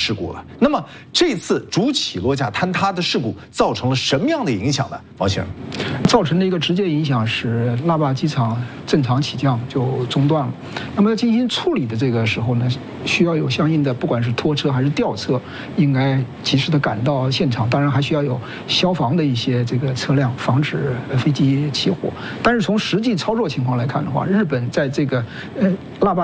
事故了。那么这次主起落架坍塌的事故造成了什么样的影响呢？王先生， 造成的一个直接影响是腊八机场正常起降就中断了。那么要进行处理的这个时候呢，需要有相应的不管是拖车还是吊车，应该及时的赶到现场。当然还需要有消防的一些这个车辆，防止飞机起火。但是从实际操作情况来看的话，日本在这个腊八